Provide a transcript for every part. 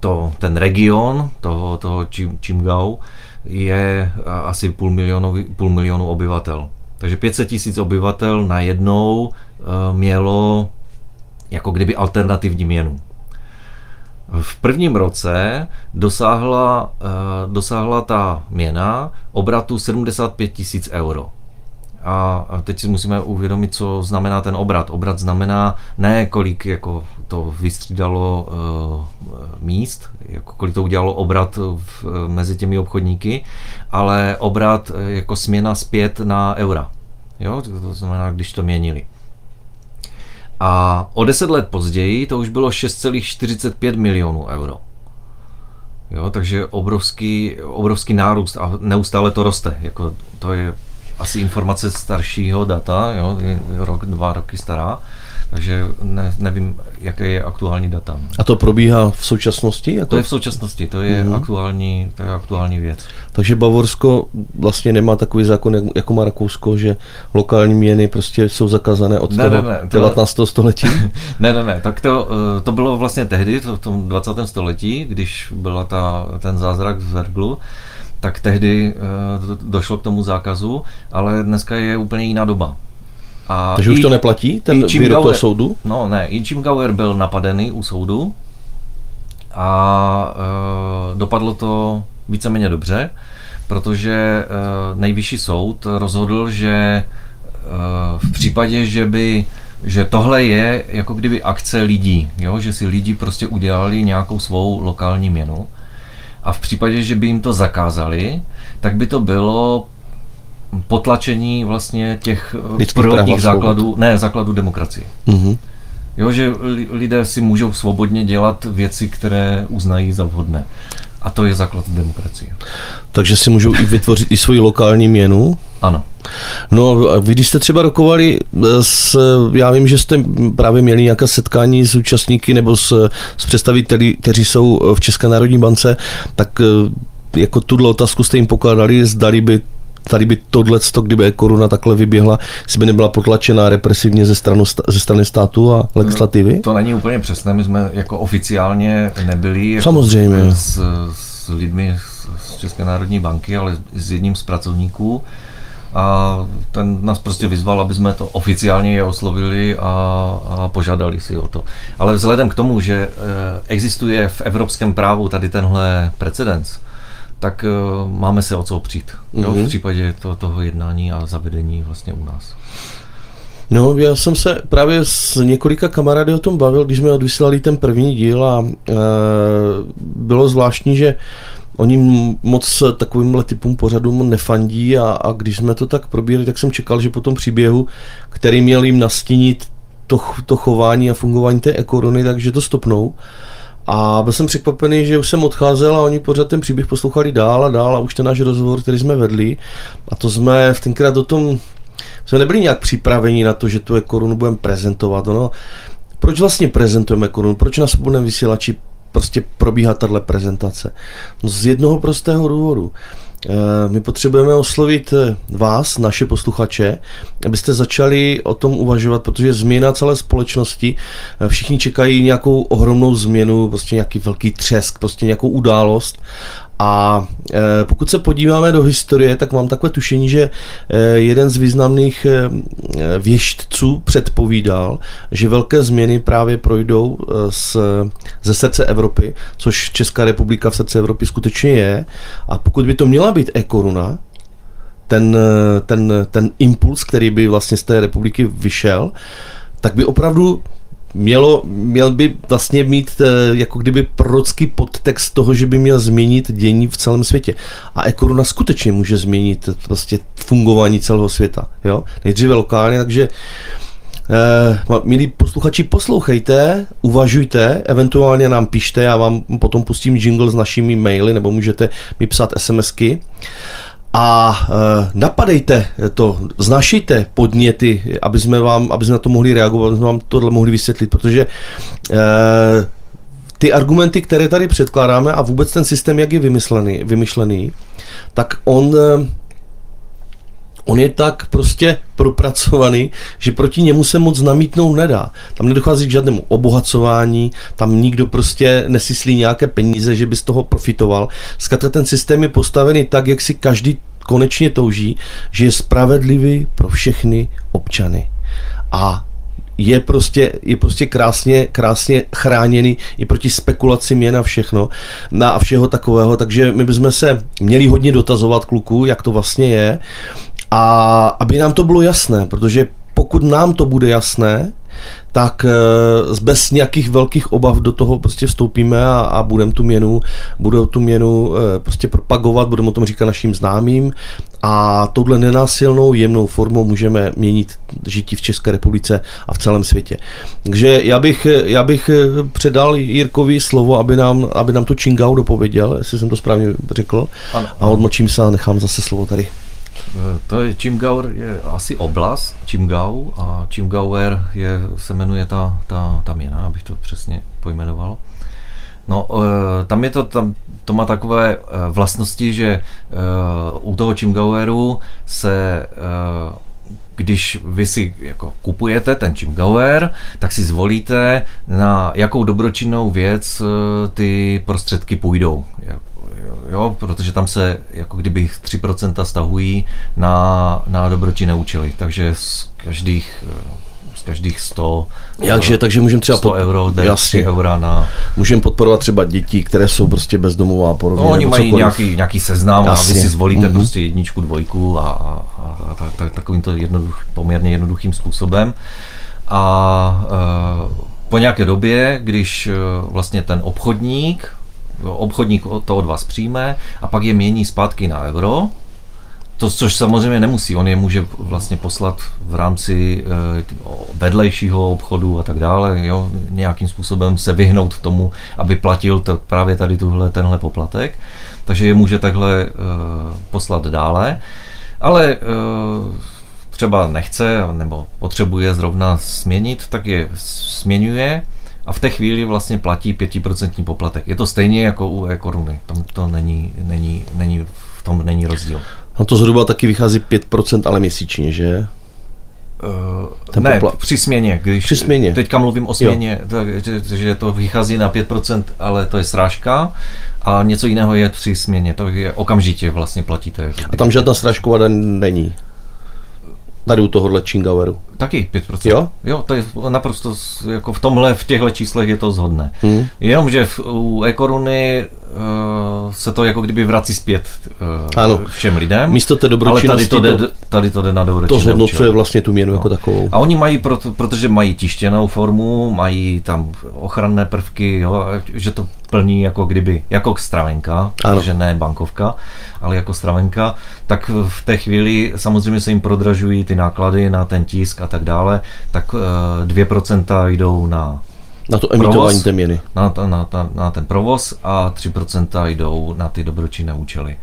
ten region toho Čingau je asi půl milionu obyvatel. Takže 500 000 obyvatel najednou mělo jako kdyby alternativní měnu. V prvním roce dosáhla ta měna obratu 75 000 euro. A teď si musíme uvědomit, co znamená ten obrat. Obrat znamená ne kolik jako to vystřídalo míst, jako kolik to udělalo obrat mezi těmi obchodníky, ale obrat jako směna zpět na eura. Jo? To znamená, když to měnili. A o 10 let později to už bylo 6,45 milionů euro. Jo, takže obrovský nárůst a neustále to roste. Jako to je asi informace staršího data, jo, je 2 roky stará, takže nevím, jaké je aktuální data. A to probíhá v současnosti? Jako? To je v současnosti, to je aktuální věc. Takže Bavorsko vlastně nemá takový zákon, jako má Rakousko, že lokální měny prostě jsou zakázané od 19. století? Ne, tak to bylo vlastně tehdy, v tom 20. století, když byla ten zázrak z Verglu, tak tehdy došlo k tomu zákazu, ale dneska je úplně jiná doba. Takže už to neplatí, ten výrok toho soudu? No ne, i Čingauer byl napadený u soudu a dopadlo to víceméně dobře, protože nejvyšší soud rozhodl, že v případě, že tohle je jako kdyby akce lidí, jo? Že si lidi prostě udělali nějakou svou lokální měnu, a v případě, že by jim to zakázali, tak by to bylo potlačení vlastně těch prvotních základů demokracie. Mm-hmm. Jo, že lidé si můžou svobodně dělat věci, které uznají za vhodné. A to je základ demokracie. Takže si můžou i vytvořit i svoji lokální měnu? Ano. No a vy, když jste třeba rokovali já vím, že jste právě měli nějaké setkání s účastníky nebo s představiteli, kteří jsou v České národní bance, tak jako tuhle otázku jste jim pokládali, zdali by tady by tohleto, kdyby koruna takhle vyběhla, si by nebyla potlačená represivně ze strany státu a legislativy? To není úplně přesné, my jsme jako oficiálně nebyli jako samozřejmě s lidmi z České národní banky, ale s jedním z pracovníků. A ten nás prostě vyzval, aby jsme to oficiálně je oslovili a požádali si o to. Ale vzhledem k tomu, že existuje v evropském právu tady tenhle precedens, tak máme se o co opřít, v případě toho jednání a zavedení vlastně u nás. No, já jsem se právě s několika kamarády o tom bavil, když jsme odvysílali ten první díl a bylo zvláštní, že oni moc takovýmhle typům pořadům nefandí a když jsme to tak probírali, tak jsem čekal, že po tom příběhu, který měl jim nastínit to chování a fungování té e-koruny, takže to stopnou. A byl jsem překvapený, že už jsem odcházel a oni pořád ten příběh poslouchali dál a už ten náš rozhovor, který jsme vedli. A to jsme tenkrát jsme nebyli nějak připraveni na to, že tu e-korunu budeme prezentovat. No, proč vlastně prezentujeme e-korunu? Proč na svobodném vysílači prostě probíhá tahle prezentace? No, z jednoho prostého důvodu. My potřebujeme oslovit vás, naše posluchače, abyste začali o tom uvažovat, protože změna celé společnosti, všichni čekají nějakou ohromnou změnu, prostě nějaký velký třesk, prostě nějakou událost. A pokud se podíváme do historie, tak mám takové tušení, že jeden z významných věštců předpovídal, že velké změny právě projdou ze srdce Evropy, což Česká republika v srdci Evropy skutečně je. A pokud by to měla být e-koruna, ten impuls, který by vlastně z té republiky vyšel, tak by opravdu měl by vlastně mít jako kdyby prorocký podtext toho, že by měl změnit dění v celém světě. A e-koruna skutečně může změnit vlastně fungování celého světa. Jo? Nejdříve lokálně, takže milí posluchači, poslouchejte, uvažujte, eventuálně nám pište, já vám potom pustím jingle s našimi maily, nebo můžete mi psát SMSky. A napadejte to, znašejte podněty, aby jsme na to mohli reagovat, aby jsme vám tohle mohli vysvětlit, protože ty argumenty, které tady předkládáme a vůbec ten systém, jak je vymyšlený, tak on on je tak prostě propracovaný, že proti němu se moc namítnout nedá. Tam nedochází k žádnému obohacování, tam nikdo prostě nesyslí nějaké peníze, že by z toho profitoval. Zkrátka ten systém je postavený tak, jak si každý konečně touží, že je spravedlivý pro všechny občany. A je prostě krásně chráněný i proti spekulacím měn a všechno a všeho takového, takže my bychom se měli hodně dotazovat kluků, jak to vlastně je, a aby nám to bylo jasné, protože pokud nám to bude jasné, tak bez nějakých velkých obav do toho prostě vstoupíme a budeme tu měnu prostě propagovat, budeme o tom říkat našim známým a touhle nenásilnou, jemnou formou můžeme měnit žití v České republice a v celém světě. Takže já bych předal Jirkovi slovo, aby nám to Čingau dopověděl, jestli jsem to správně řekl, ano. A odmočím se a nechám zase slovo tady. To je Čimgau, je asi oblast Čimgau a Čimgauer se jmenuje ta měna, abych to přesně pojmenoval. No, to má takové vlastnosti, že u toho Čimgaueru se, když vy si jako kupujete ten Čimgauer, tak si zvolíte, na jakou dobročinnou věc ty prostředky půjdou. Jo, protože tam se jako kdyby 3% stahují na dobročinné účely, takže z každých 100 takže můžeme třeba 100 euro, 3 eura na... Můžeme podporovat třeba děti, které jsou prostě bezdomová a podobně. No, oni mají nějaký seznam, jasně. A vy si zvolíte prostě 1, 2 a takovýmto poměrně jednoduchým způsobem. A po nějaké době, když vlastně ten obchodník to od vás přijme a pak je mění zpátky na euro, což samozřejmě nemusí, on je může vlastně poslat v rámci vedlejšího obchodu a tak dále, jo, nějakým způsobem se vyhnout tomu, aby platil právě tady tenhle poplatek, takže je může takhle poslat dále, ale třeba nechce nebo potřebuje zrovna směnit, tak je směňuje a v té chvíli vlastně platí 5% poplatek. Je to stejně jako u e-koruny, tam to v tom není rozdíl. A to zhruba taky vychází 5%, ale měsíčně, že? Při směně. Teďka mluvím o směně, že to vychází na 5%, ale to je srážka a něco jiného je při směně, to je okamžitě vlastně platíte. A tam žádná srážková daň tady u tohohle Čingaueru. Taky 5%. Jo, to je naprosto, jako v těchto číslech je to shodné. Jenomže u e-koruny se to jako kdyby vrací zpět všem lidem. Místo té dobročinnosti. Ale tady to jde na dobročinné. To zhodnocuje vlastně tu měnu jako takovou. A oni mají, protože mají tištěnou formu, mají tam ochranné prvky, jo, že to plní jako kdyby, jako stravenka, protože ne bankovka, ale jako stravenka, tak v té chvíli samozřejmě se jim prodražují ty náklady na ten tisk a tak dále, tak 2% jdou na to emitování té měny. Na ten provoz a 3% jdou na ty dobročinné účely.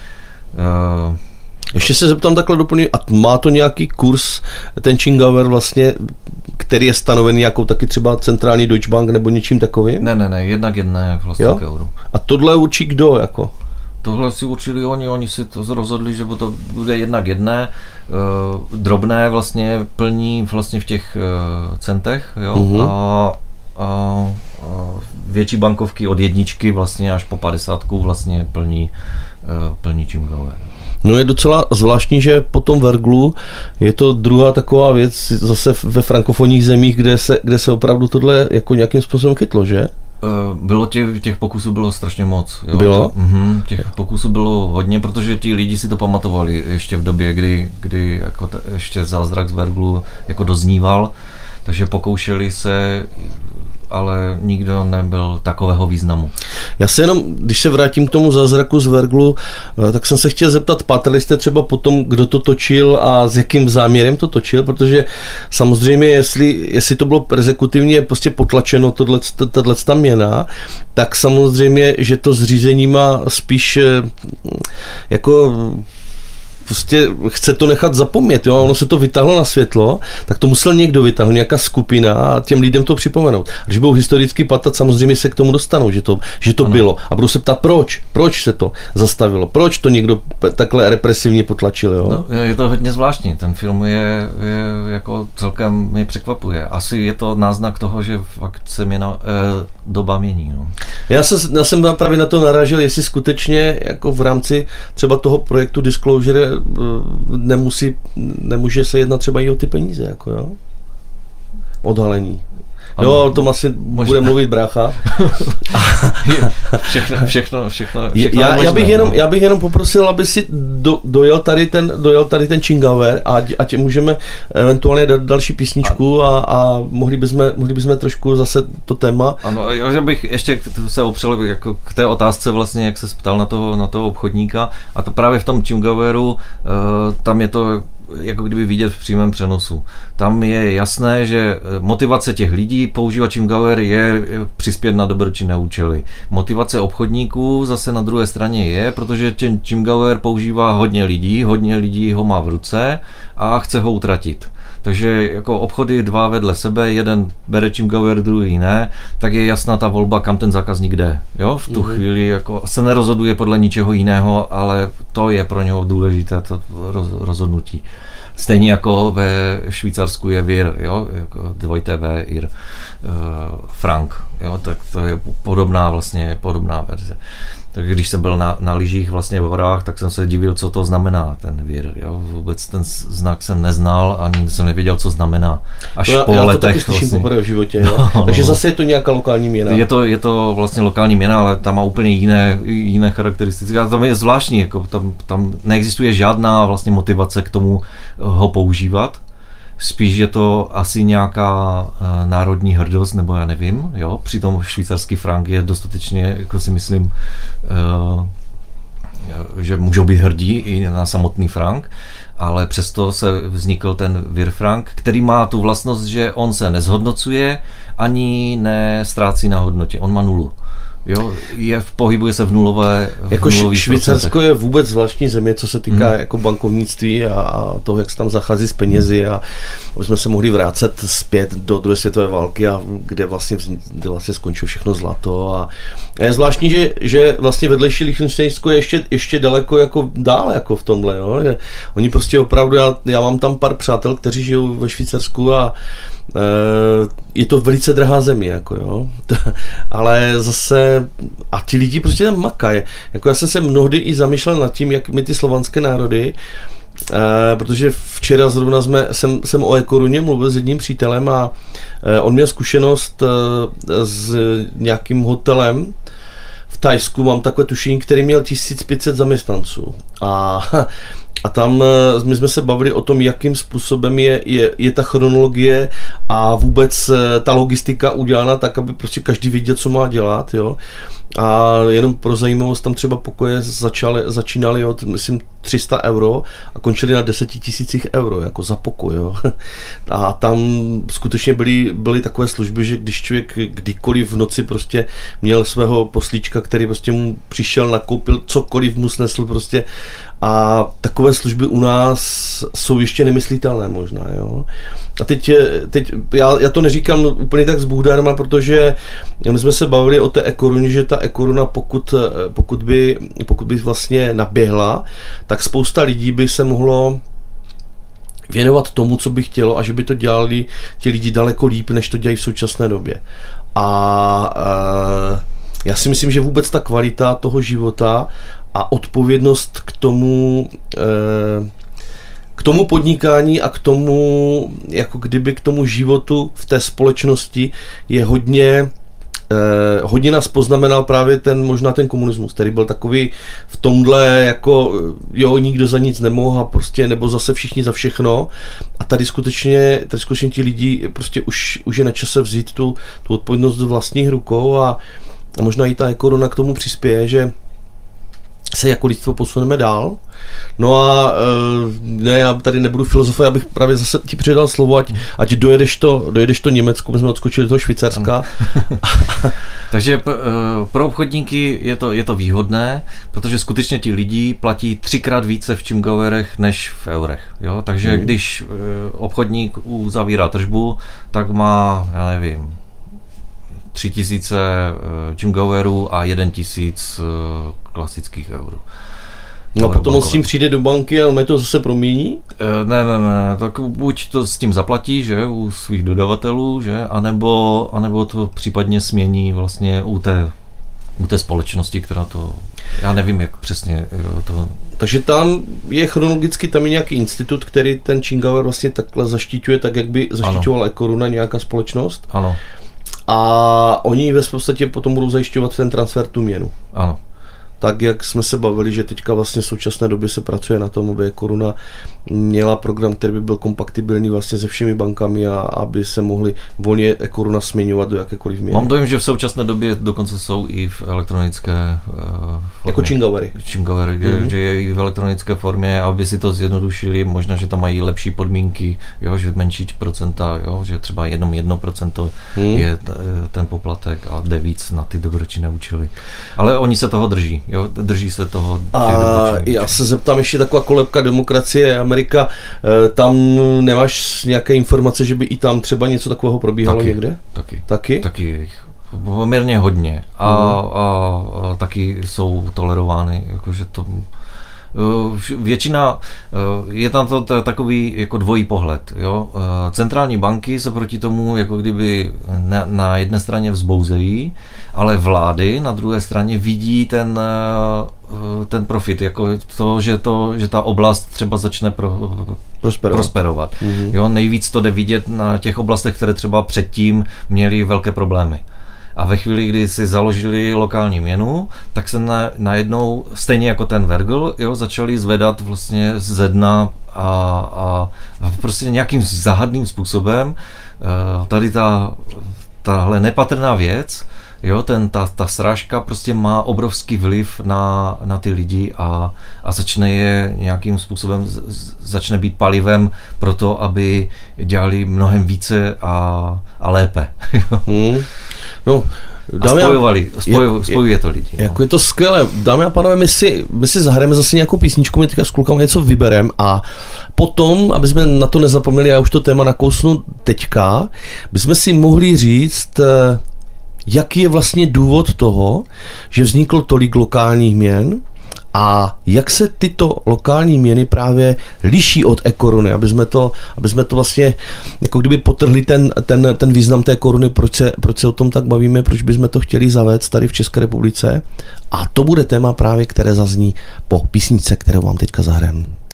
Ještě se zeptám takhle doplně, a má to nějaký kurz, ten Čingauer vlastně, který je stanovený jako taky třeba centrální Deutsche Bank nebo něčím takovým? Ne, jednak vlastně k euru. A tohle určí kdo jako? Tohle si určili oni si to rozhodli, že to bude jednak jedné, drobné vlastně plní vlastně v těch centech, jo, a větší bankovky od 1 vlastně až po 50 vlastně plní Čingauer. No je docela zvláštní, že po tom Verglu je to druhá taková věc zase ve frankofonních zemích, kde se opravdu tohle jako nějakým způsobem chytlo, že? Bylo těch pokusů bylo strašně moc. Jo. Bylo? Těch pokusů bylo hodně, protože ti lidi si to pamatovali ještě v době, kdy jako ještě zázrak z Verglu jako dozníval, takže pokoušeli se, ale nikdo nebyl takového významu. Já se jenom, když se vrátím k tomu zázraku z Verglu, tak jsem se chtěl zeptat, pátrali jste třeba potom, kdo to točil a s jakým záměrem to točil, protože samozřejmě, jestli to bylo persekutivně prostě potlačeno, tato měna, tak samozřejmě, že to zřízení má spíš jako prostě chce to nechat zapomnět, jo, ono se to vytáhlo na světlo, tak to musel někdo vytáhnout, nějaká skupina a těm lidem to připomenout. A když budou historicky patat, samozřejmě se k tomu dostanou, že to bylo. A budou se ptát, proč se to zastavilo, proč to někdo takhle represivně potlačil, jo. No, je to hodně zvláštní, ten film je jako celkem mě překvapuje. Asi je to náznak toho, že fakt se doba mění. No. Já jsem právě na to narážel, jestli skutečně jako v rámci třeba toho projektu Disclosure nemůže se jednat třeba i o ty peníze, jako jo? Odhalení. Ano, jo, o tom asi bude mluvit brácha. všechno já bych jenom poprosil, aby si dojel tady ten Chingauer a ať můžeme eventuálně dát další písničku a mohli bychom trošku zase to téma. Ano, že bych ještě se opřel jako k té otázce vlastně, jak se ptal na toho obchodníka, a to právě v tom Chingaueru, tam je to jako kdyby vidět v přímém přenosu. Tam je jasné, že motivace těch lidí používat Chingauer je přispět na dobročinné účely. Motivace obchodníků zase na druhé straně je, protože ten Chingauer používá hodně lidí ho má v ruce a chce ho utratit. Takže jako obchody dva vedle sebe, jeden bere Chingauer, druhý ne, tak je jasná ta volba, kam ten zákazník jde. Jo? V tu chvíli jako se nerozhoduje podle ničeho jiného, ale to je pro něho důležité to rozhodnutí. Stejně jako ve Švýcarsku je VIR, jo? Jako 2V IR, frank, jo? Tak to je podobná verze. Tak když jsem byl na lyžích vlastně v horách, tak jsem se divil, co to znamená ten VIR. Jo? Vůbec ten znak jsem neznal, ani jsem nevěděl, co znamená. Až po letech. Já to taky slyším poprvé v životě. No. Takže zase je to nějaká lokální měna. Je to vlastně lokální měna, ale tam má úplně jiné charakteristiky. A tam je zvláštní, jako tam neexistuje žádná vlastně motivace k tomu ho používat. Spíš je to asi nějaká národní hrdost, nebo já nevím, jo. Přitom švýcarský frank je dostatečně, jako si myslím, že můžou být hrdí i na samotný frank, ale přesto se vznikl ten VIR frank, který má tu vlastnost, že on se nezhodnocuje ani neztrácí na hodnotě, on má nulu. Jo, pohybuje se v nulové. Jako Švýcarsko je vůbec zvláštní země, co se týká jako bankovnictví a toho, jak se tam zachází s penězi, a už jsme se mohli vrátit zpět do druhé světové války, a kde vlastně skončilo všechno zlato, a je zvláštní, že vlastně vedlejší Lichtenštejnsko je ještě daleko jako dál jako v tomhle, jo? Že oni prostě opravdu, já mám tam pár přátel, kteří žijou ve Švýcarsku, a je to velice drahá země, jako jo, ale zase, a ti lidi prostě tam makají, jako já jsem se mnohdy i zamýšlel nad tím, jak my ty slovanské národy, protože včera zrovna jsem o ekoruně mluvil s jedním přítelem, a on měl zkušenost s nějakým hotelem v Thajsku, mám takové tušení, který měl 1500 zaměstnanců, a tam my jsme se bavili o tom, jakým způsobem je ta chronologie a vůbec ta logistika udělána tak, aby prostě každý věděl, co má dělat, jo. A jenom pro zajímavost, tam třeba pokoje začínaly od, myslím, 300 € a končily na 10 000 € jako za pokoj, jo. A tam skutečně byly takové služby, že když člověk kdykoliv v noci prostě měl svého poslíčka, který prostě mu přišel, nakoupil cokoliv mu snesl prostě, a takové služby u nás jsou ještě nemyslitelné možná, jo. A teď já to neříkám úplně tak z Bůh-darma, protože my jsme se bavili o té ekoruně, že ta ekoruna, pokud by vlastně naběhla, tak spousta lidí by se mohlo věnovat tomu, co by chtělo, a že by to dělali ti lidi daleko líp, než to dělají v současné době. A já si myslím, že vůbec ta kvalita toho života a odpovědnost k tomu podnikání a k tomu, jako kdyby k tomu životu v té společnosti je hodně nás poznamenal právě možná ten komunismus, který byl takový v tomhle jako jo, nikdo za nic nemohl a prostě, nebo zase všichni za všechno, a tady skutečně ti lidi prostě už je na čase vzít tu odpovědnost do vlastních rukou, a možná i ta koruna k tomu přispěje, že se jako lidstvo posuneme dál. No a ne, já tady nebudu filozofovat, já bych právě zase ti předal slovo, ať dojedeš to Německo, my jsme odskočili do toho Švýcarska. Takže pro obchodníky je to výhodné, protože skutečně ti lidi platí 3x více v Čimgoverech než v eurech. Jo? Takže když obchodník uzavírá tržbu, tak má, já nevím, 3000 Čimgoverů a 1000 klasických eur. No a potom on s tím přijde do banky a on to zase promění? Ne, tak buď to s tím zaplatí, že, u svých dodavatelů, že, anebo to případně smění vlastně u té společnosti, která to, já nevím, jak přesně to... Takže tam je chronologicky tam je nějaký institut, který ten Čingover vlastně takhle zaštiťuje, tak jak by zaštiťovala e-koruna nějaká společnost. Ano. A oni ve podstatě potom budou zajišťovat ten transfer tu měnu. Ano. Tak, jak jsme se bavili, že teďka vlastně v současné době se pracuje na tom, aby koruna měla program, který by byl kompatibilní vlastně se všemi bankami a aby se mohli volně koruna směňovat do jakékoliv měny. Mám dojem, že v současné době dokonce jsou i v elektronické formě. Jako Čingovery. Že je i v elektronické formě, aby si to zjednodušili, možná, že tam mají lepší podmínky, jo, že menší procenta, jo, že třeba jenom 1% je ten poplatek a jde víc na ty dobročinné účely. Ale oni se toho drží. Jo, drží se toho. A já se zeptám ještě taková kolebka demokracie Amerika, tam nemáš nějaké informace, že by i tam třeba něco takového probíhalo někde? Taky? Taky poměrně hodně a taky jsou tolerovány, jakože to většina, je tam to takový jako dvojí pohled. Jo? Centrální banky se proti tomu jako kdyby na jedné straně vzbouzejí, ale vlády na druhé straně vidí ten profit, jako že ta oblast třeba začne prosperovat. Jo? Nejvíc to jde vidět na těch oblastech, které třeba předtím měly velké problémy. A ve chvíli, kdy si založili lokální měnu, tak se najednou, stejně jako ten Vergl, jo, začali zvedat vlastně ze dna a prostě nějakým záhadným způsobem tady tahle nepatrná věc, jo, ta srážka prostě má obrovský vliv na ty lidi a začne je nějakým způsobem, začne být palivem pro to, aby dělali mnohem více a lépe. No, spojuje to lidi. Jako je to skvělé. Dámy a pánové, my si zahrajeme zase nějakou písničku, my teďka s klukama něco vyberem a potom, aby jsme na to nezapomněli, já už to téma nakousnu teďka, bychom si mohli říct, jaký je vlastně důvod toho, že vzniklo tolik lokálních měn a jak se tyto lokální měny právě liší od e-koruny, aby jsme to vlastně jako kdyby potrhli ten význam té koruny, proč se o tom tak bavíme, proč bychom to chtěli zavést tady v České republice. A to bude téma právě, které zazní po písničce, kterou vám teďka zahrajeme.